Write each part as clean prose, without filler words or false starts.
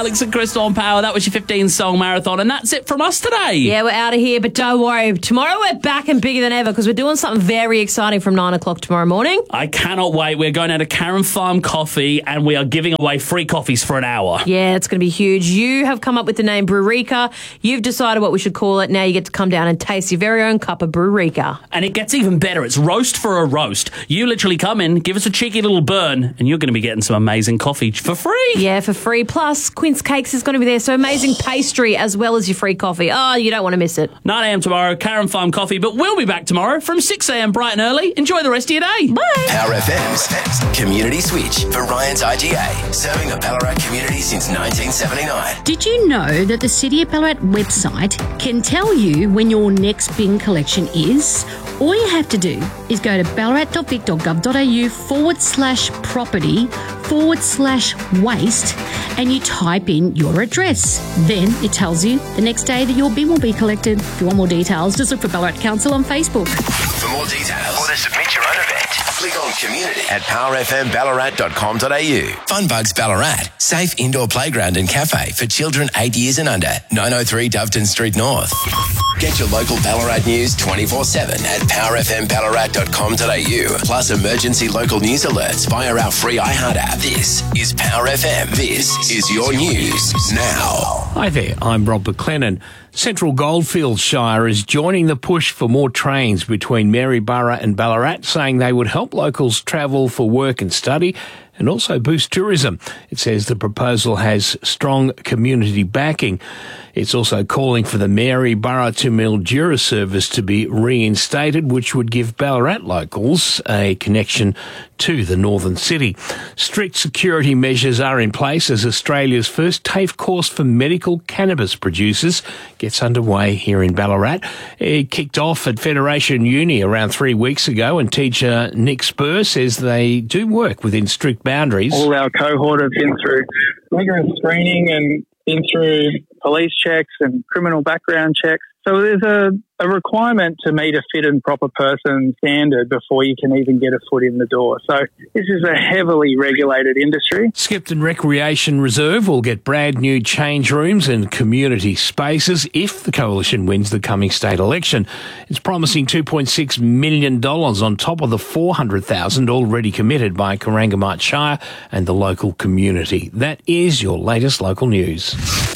Alex and Crystal on Power. That was your 15-song marathon, and that's it from us today. Yeah, we're out of here, but don't worry. Tomorrow we're back and bigger than ever because we're doing something very exciting from 9 o'clock tomorrow morning. I cannot wait. We're going out to Karen Farm Coffee, and we are giving away free coffees for an hour. Yeah, it's going to be huge. You have come up with the name Breureka. You've decided what we should call it. Now you get to come down and taste your very own cup of Breureka. And it gets even better. It's roast for a roast. You literally come in, give us a cheeky little burn, and you're going to be getting some amazing coffee for free. Yeah, for free. Plus, Quince Cakes is going to be there. So amazing pastry as well as your free coffee. Oh, you don't want to miss it. 9 a.m. tomorrow, Karen Farm Coffee. But we'll be back tomorrow from 6 a.m. bright and early. Enjoy the rest of your day. Bye. Power FM's Community Switch for Ryan's IGA. Serving the Ballarat community since 1979. Did you know that the City of Ballarat website can tell you when your next bin collection is? All you have to do is go to ballarat.vic.gov.au/property/waste and you type in your address. Then it tells you the next day that your bin will be collected. If you want more details, just look for Ballarat Council on Facebook. For more details or to submit your own event, click on community at powerfmballarat.com.au. Funbugs Ballarat. Safe indoor playground and cafe for children 8 years and under. 903 Doveton Street North. Get your local Ballarat news 24/7 at powerfmballarat.com.au. Plus emergency local news alerts via our free iHeart app. This is Power FM. This is your news now. Hi there, I'm Rob McLennan. Central Goldfields Shire is joining the push for more trains between Maryborough and Ballarat, saying they would help locals travel for work and study and also boost tourism. It says the proposal has strong community backing. It's also calling for the Maryborough to Mildura service to be reinstated, which would give Ballarat locals a connection to the northern city. Strict security measures are in place as Australia's first TAFE course for medical cannabis producers gets underway here in Ballarat. It kicked off at Federation Uni around 3 weeks ago, and teacher Nick Spur says they do work within strict boundaries. All our cohort have been through rigorous screening and been through police checks and criminal background checks. So there's a requirement to meet a fit and proper person standard before you can even get a foot in the door. So this is a heavily regulated industry. Skipton Recreation Reserve will get brand new change rooms and community spaces if the Coalition wins the coming state election. It's promising $2.6 million on top of the $400,000 already committed by Corangamite Shire and the local community. That is your latest local news.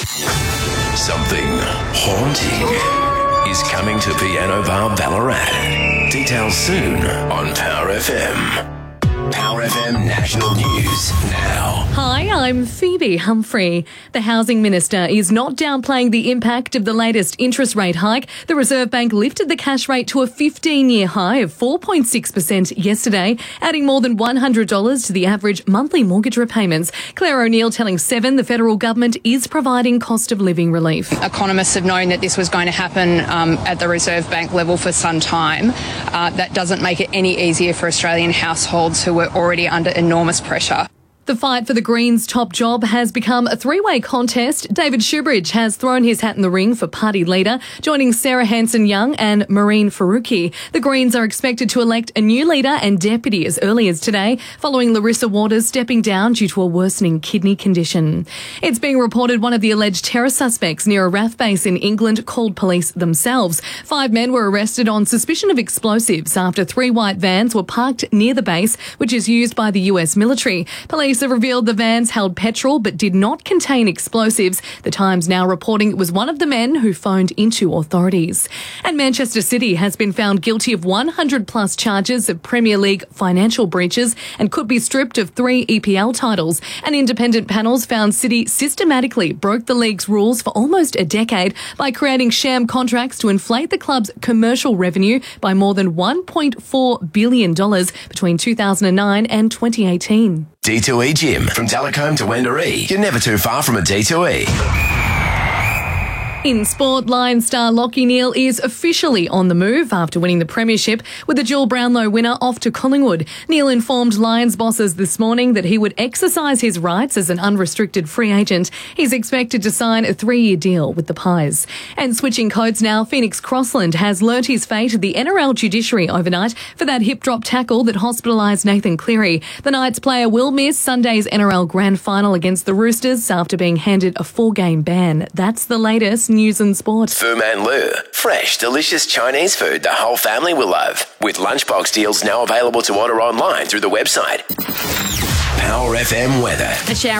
Something haunting is coming to Piano Bar Ballarat. Details soon on Power FM. Power FM National News now. Hi, I'm Phoebe Humphrey. The Housing Minister is not downplaying the impact of the latest interest rate hike. The Reserve Bank lifted the cash rate to a 15-year high of 4.6% yesterday, adding more than $100 to the average monthly mortgage repayments. Claire O'Neill telling Seven the federal government is providing cost of living relief. Economists have known that this was going to happen at the Reserve Bank level for some time. That doesn't make it any easier for Australian households who were already under enormous pressure. The fight for the Greens' top job has become a three-way contest. David Shoebridge has thrown his hat in the ring for party leader, joining Sarah Hanson-Young and Maureen Faruqi. The Greens are expected to elect a new leader and deputy as early as today, following Larissa Waters stepping down due to a worsening kidney condition. It's being reported one of the alleged terror suspects near a RAF base in England called police themselves. 5 men were arrested on suspicion of explosives after 3 white vans were parked near the base, which is used by the US military. Police have revealed the vans held petrol but did not contain explosives. The Times now reporting it was one of the men who phoned into authorities. And Manchester City has been found guilty of 100-plus charges of Premier League financial breaches and could be stripped of 3 EPL titles. An independent panels found City systematically broke the league's rules for almost a decade by creating sham contracts to inflate the club's commercial revenue by more than $1.4 billion between 2009 and 2018. D2E Gym. From Telecombe to Wendouree. You're never too far from a D2E. In sport, Lions star Lachie Neale is officially on the move after winning the premiership, with the dual Brownlow winner off to Collingwood. Neale informed Lions bosses this morning that he would exercise his rights as an unrestricted free agent. He's expected to sign a 3-year deal with the Pies. And switching codes now, Phoenix Crossland has learnt his fate at the NRL judiciary overnight for that hip drop tackle that hospitalised Nathan Cleary. The Knights player will miss Sunday's NRL Grand Final against the Roosters after being handed a 4-game ban. That's the latest news and sport. Fu Man Lu. Fresh, delicious Chinese food the whole family will love. With lunchbox deals now available to order online through the website. Power FM weather. A shower